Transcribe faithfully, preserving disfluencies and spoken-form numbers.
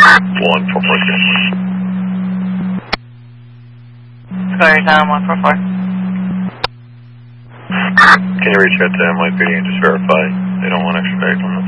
one four four six. Square down one four four. Can you reach out to N Y P D and just verify they don't want extra bags on the